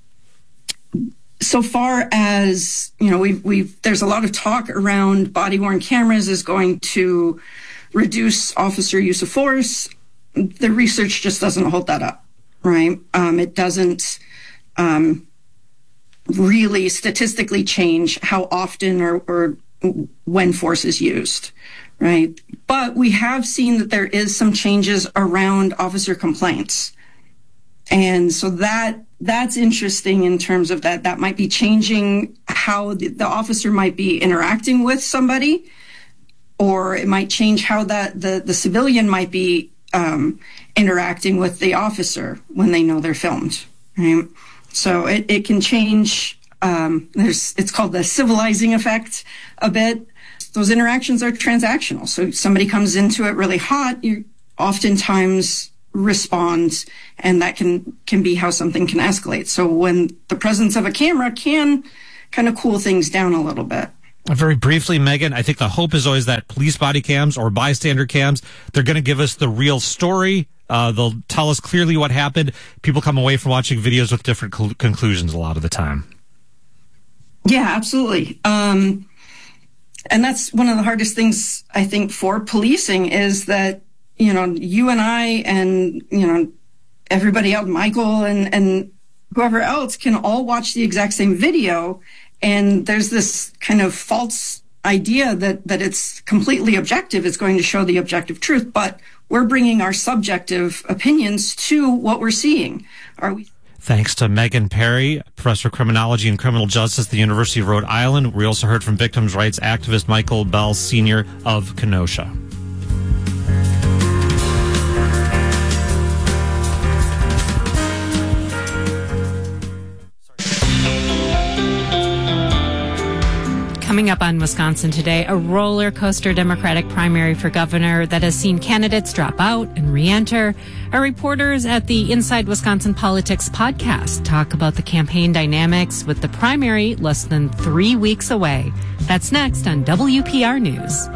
so far as, you know, we've, we've, there's a lot of talk around body-worn cameras is going to reduce officer use of force. The research just doesn't hold that up, right? Um, it doesn't um, really statistically change how often or, or when force is used, right? But we have seen that there is some changes around officer complaints. And so that that's interesting in terms of that. That might be changing how the, the officer might be interacting with somebody, or it might change how that the, the civilian might be um, interacting with the officer when they know they're filmed, right? So it, it can change. Um, there's it's called the civilizing effect a bit. Those interactions are transactional. So somebody comes into it really hot, you oftentimes respond, and that can can be how something can escalate. So when the presence of a camera can kind of cool things down a little bit. Very briefly, Megan, I think the hope is always that police body cams or bystander cams, they're going to give us the real story. Uh, they'll tell us clearly what happened. People come away from watching videos with different cl- conclusions a lot of the time. Yeah, absolutely. Um, and that's one of the hardest things, I think, for policing is that, you know, you and I and, you know, everybody else, Michael and, and whoever else can all watch the exact same video. And there's this kind of false idea that, that it's completely objective. It's going to show the objective truth, but we're bringing our subjective opinions to what we're seeing. Are we? Thanks to Megan Perry, professor of criminology and criminal justice at the University of Rhode Island. We also heard from victims' rights activist Michael Bell, Senior of Kenosha. Coming up on Wisconsin Today, a roller coaster Democratic primary for governor that has seen candidates drop out and re-enter. Our reporters at the Inside Wisconsin Politics podcast talk about the campaign dynamics with the primary less than three weeks away. That's next on W P R News.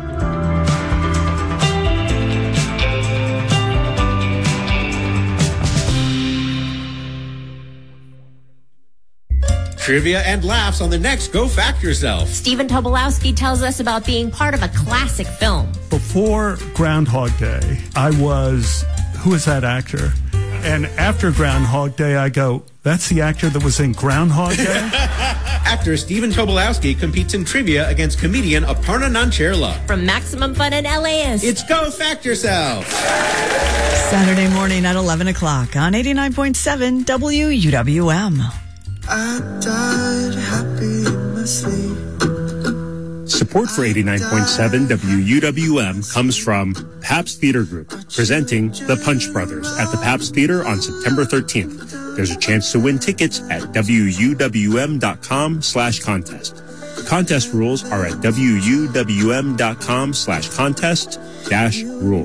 Trivia and laughs on the next Go Fact Yourself. Stephen Tobolowsky tells us about being part of a classic film. Before Groundhog Day, I was, who is that actor? And after Groundhog Day, I go, that's the actor that was in Groundhog Day? Actor Stephen Tobolowsky competes in trivia against comedian Aparna Nancherla. From Maximum Fun in L A is It's Go Fact Yourself. Saturday morning at eleven o'clock on eighty-nine point seven W U W M. I died happy in my sleep. Support for eighty-nine point seven W U W M comes from Pabst Theater Group, presenting The Punch Brothers at the Pabst Theater on September thirteenth. There's a chance to win tickets at W U W M dot com slash contest. Contest rules are at W U W M dot com slash contest dash rules.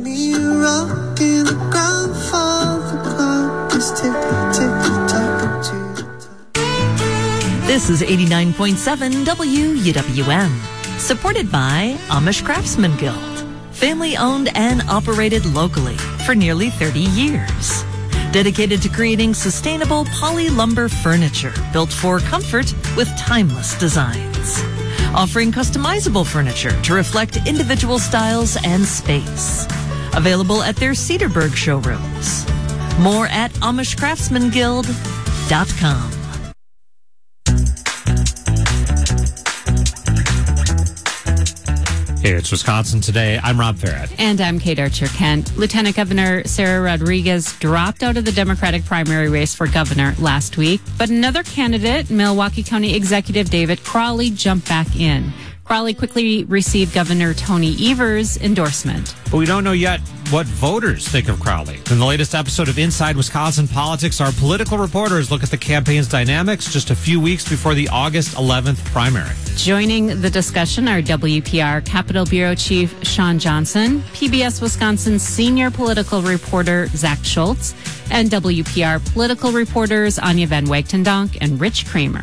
This is eighty-nine point seven W U W M, supported by Amish Craftsman Guild, family-owned and operated locally for nearly thirty years. Dedicated to creating sustainable poly lumber furniture built for comfort with timeless designs. Offering customizable furniture to reflect individual styles and space. Available at their Cedarburg showrooms. More at Amish Craftsman Guild dot com. Hey, it's Wisconsin Today. I'm Rob Farrett. And I'm Kate Archer-Kent. Lieutenant Governor Sarah Rodriguez dropped out of the Democratic primary race for governor last week, but another candidate, Milwaukee County Executive David Crowley, jumped back in. Crowley quickly received Governor Tony Evers' endorsement. But we don't know yet what voters think of Crowley. In the latest episode of Inside Wisconsin Politics, our political reporters look at the campaign's dynamics just a few weeks before the August eleventh primary. Joining the discussion are W P R Capitol Bureau Chief Sean Johnson, P B S Wisconsin senior political reporter Zach Schultz, and W P R political reporters Anya Van Wagtendonk and Rich Kramer.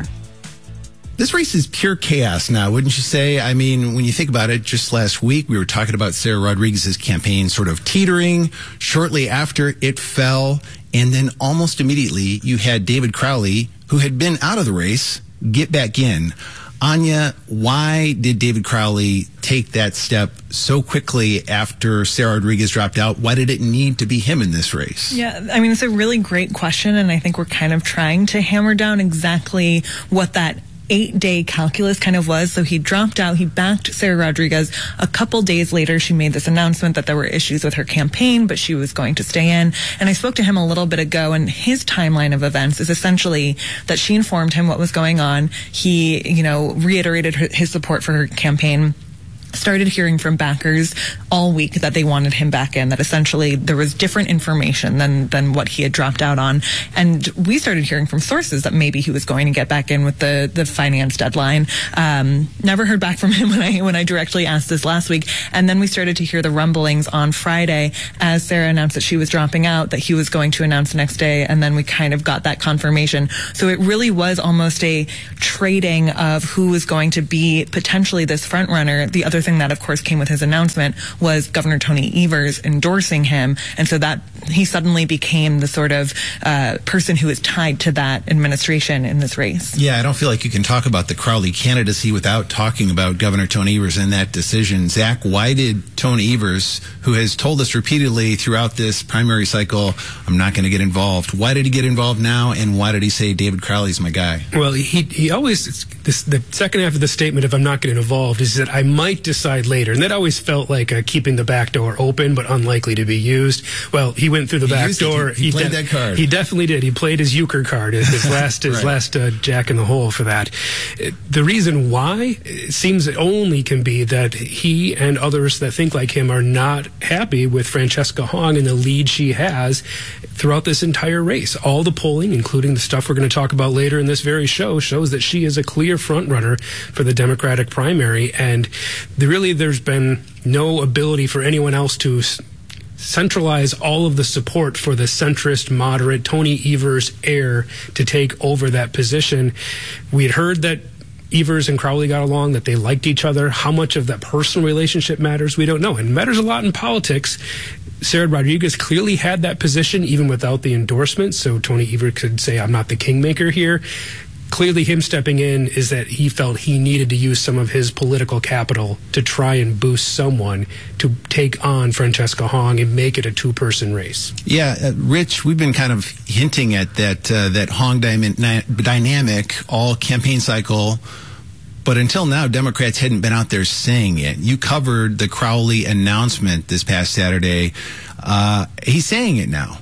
This race is pure chaos now, wouldn't you say? I mean, when you think about it, just last week we were talking about Sarah Rodriguez's campaign sort of teetering. Shortly after, it fell. And then almost immediately, you had David Crowley, who had been out of the race, get back in. Anya, why did David Crowley take that step so quickly after Sarah Rodriguez dropped out? Why did it need to be him in this race? Yeah, I mean, it's a really great question, and I think we're kind of trying to hammer down exactly what that eight-day calculus kind of was. So he dropped out. He backed Sarah Rodriguez. A couple days later, she made this announcement that there were issues with her campaign, but she was going to stay in. And I spoke to him a little bit ago, and his timeline of events is essentially that she informed him what was going on. He, you know, reiterated her, his support for her campaign. Started hearing from backers all week that they wanted him back in, that essentially there was different information than than what he had dropped out on. And we started hearing from sources that maybe he was going to get back in with the the finance deadline. Um, never heard back from him when I when I directly asked this last week. And then we started to hear the rumblings on Friday as Sarah announced that she was dropping out, that he was going to announce the next day. And then we kind of got that confirmation. So it really was almost a trading of who was going to be potentially this front runner. The other thing that, of course, came with his announcement was Governor Tony Evers endorsing him. And so that he suddenly became the sort of uh, person who is tied to that administration in this race. Yeah, I don't feel like you can talk about the Crowley candidacy without talking about Governor Tony Evers and that decision. Zach, why did Tony Evers, who has told us repeatedly throughout this primary cycle, I'm not going to get involved, why did he get involved now, and why did he say David Crowley's my guy? Well, he he always, this, the second half of the statement, if I'm not getting involved, is that I might decide later. And that always felt like uh, keeping the back door open, but unlikely to be used. Well, he went through the he back door. He, he played de- that card. He definitely did. He played his euchre card, his last, his right. last uh, jack in the hole for that. The reason why it seems it only can be that he and others that think like him are not happy with Francesca Hong and the lead she has throughout this entire race. All the polling, including the stuff we're going to talk about later in this very show, shows that she is a clear front runner for the Democratic primary. And the, really, there's been no ability for anyone else to s- centralize all of the support for the centrist, moderate Tony Evers heir to take over that position. We had heard that Evers and Crowley got along, that they liked each other. How much of that personal relationship matters, we don't know. And it matters a lot in politics. Sarah Rodriguez clearly had that position even without the endorsement, so Tony Evers could say, I'm not the kingmaker here. Clearly him stepping in is that he felt he needed to use some of his political capital to try and boost someone to take on Francesca Hong and make it a two-person race. Yeah, uh, Rich, we've been kind of hinting at that uh, that Hong dy- dynamic all campaign cycle, but until now, Democrats hadn't been out there saying it. You covered the Crowley announcement this past Saturday. Uh, he's saying it now.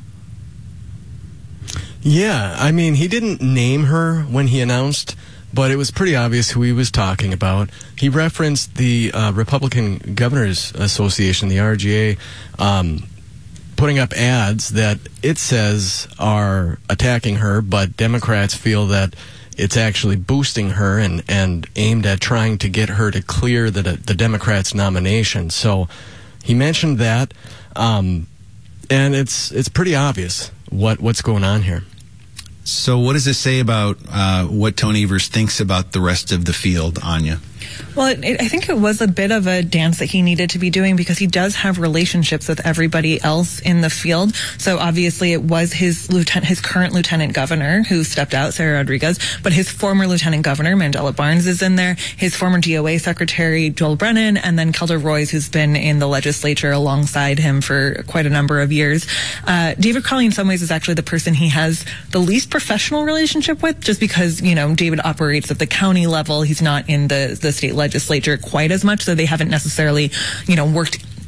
Yeah, I mean, he didn't name her when he announced, but it was pretty obvious who he was talking about. He referenced the uh, Republican Governors Association, the R G A, um, putting up ads that it says are attacking her, but Democrats feel that it's actually boosting her and, and aimed at trying to get her to clear the, the Democrats' nomination. So he mentioned that, um, and it's it's pretty obvious what what's going on here. So what does this say about uh, what Tony Evers thinks about the rest of the field, Anya? Well, it, it, I think it was a bit of a dance that he needed to be doing because he does have relationships with everybody else in the field. So obviously it was his lieutenant, his current lieutenant governor who stepped out, Sarah Rodriguez, but his former lieutenant governor, Mandela Barnes, is in there, his former D O A secretary, Joel Brennan, and then Kelda Roys, who's been in the legislature alongside him for quite a number of years. Uh, David Crowley, in some ways, is actually the person he has the least professional relationship with, just because, you know, David operates at the county level. He's not in the, the state legislature quite as much, so they haven't necessarily, you know, worked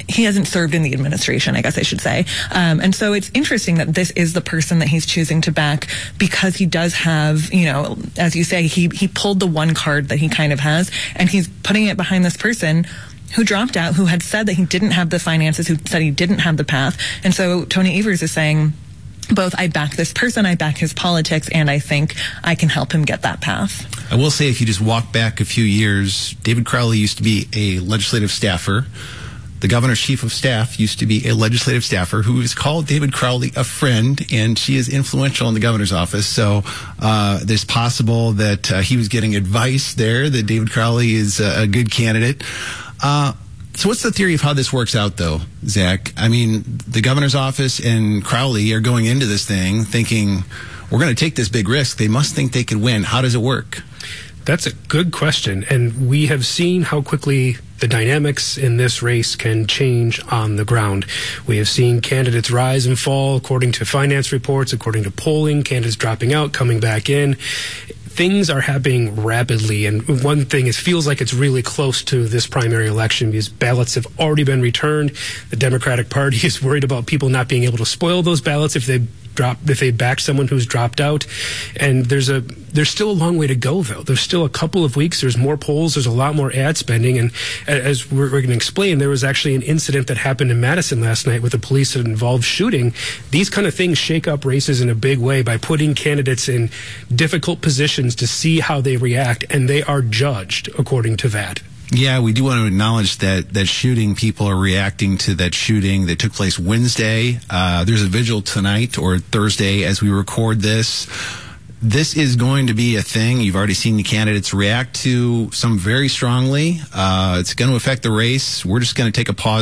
he hasn't served in the administration, I guess I should say. Um, and so it's interesting that this is the person that he's choosing to back because he does have, you know, as you say, he, he pulled the one card that he kind of has, and he's putting it behind this person who dropped out, who had said that he didn't have the finances, who said he didn't have the path. And so Tony Evers is saying, both I back this person, I back his politics, and I think I can help him get that path. I will say, if you just walk back a few years, David Crowley used to be a legislative staffer. The governor's chief of staff used to be a legislative staffer who has called David Crowley a friend, and she is influential in the governor's office. So uh, there's possible that uh, he was getting advice there, that David Crowley is a, a good candidate. Uh, so what's the theory of how this works out, though, Zach? I mean, the governor's office and Crowley are going into this thing thinking, we're going to take this big risk. They must think they could win. How does it work? That's a good question. And we have seen how quickly the dynamics in this race can change on the ground. We have seen candidates rise and fall according to finance reports, according to polling, candidates dropping out, coming back in. Things are happening rapidly, and one thing is feels like it's really close to this primary election because ballots have already been returned. The Democratic Party is worried about people not being able to spoil those ballots if they drop if they back someone who's dropped out. And there's a there's still a long way to go, though. There's still a couple of weeks. There's more polls. There's a lot more ad spending. And as we're, we're going to explain, there was actually an incident that happened in Madison last night with a police-involved shooting. These kind of things shake up races in a big way by putting candidates in difficult positions to see how they react, and they are judged according to that. Yeah, we do want to acknowledge that that shooting. People are reacting to that shooting that took place Wednesday. Uh, there's a vigil tonight or Thursday as we record this. This is going to be a thing. You've already seen the candidates react to some very strongly. Uh, it's going to affect the race. We're just going to take a pause